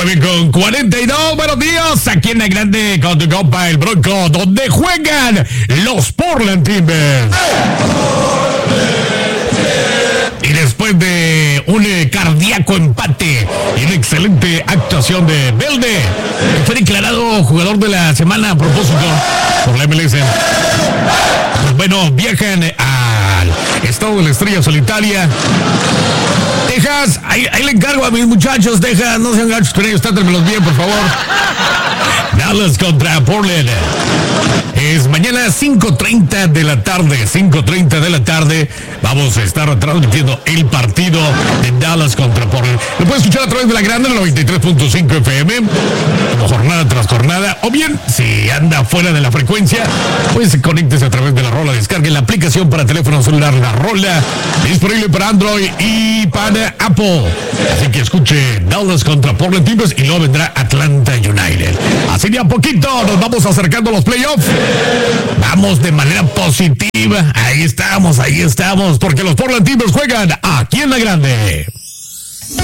9:42, buenos días, aquí en la grande con tu compa el Bronco, donde juegan los Portland Timbers. Y después de un cardíaco empate y una excelente actuación de Belde, que fue declarado jugador de la semana a propósito por la MLS. Pues bueno, viajan al estado de la Estrella Solitaria. Texas, ahí le encargo a mis muchachos, Texas, no sean gachos con ellos, trátenmelos bien, por favor. Dallas contra Portland. Es mañana 5:30 de la tarde, 5:30 de la tarde. Vamos a estar transmitiendo el partido de Dallas contra Portland. Lo puedes escuchar a través de la grande, 93.5 FM, como jornada tras jornada. O bien, si anda fuera de la frecuencia, pues conéctese a través de la Rola. Descargue la aplicación para teléfono celular La Rola, disponible para Android y para Apple. Así que escuche Dallas contra Portland Timbers y luego vendrá Atlanta United. Así de a poquito nos vamos acercando a los playoffs. Vamos de manera positiva. Ahí estamos, porque los Portland Timbers juegan aquí en la grande.